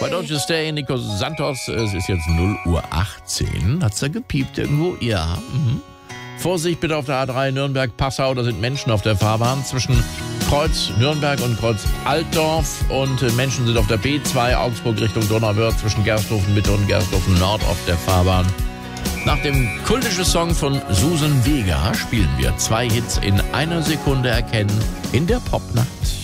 Why Don't You Stay, Nico Santos. Es ist jetzt 0:18 Uhr. Hat's da gepiept irgendwo? Ja. Vorsicht bitte auf der A3 Nürnberg-Passau. Da sind Menschen auf der Fahrbahn zwischen Kreuz Nürnberg und Kreuz Altdorf. Und Menschen sind auf der B2 Augsburg Richtung Donauwörth zwischen Gersthofen Mitte und Gersthofen Nord auf der Fahrbahn. Nach dem kultischen Song von Susan Vega spielen wir 2 Hits in einer Sekunde erkennen in der Popnacht.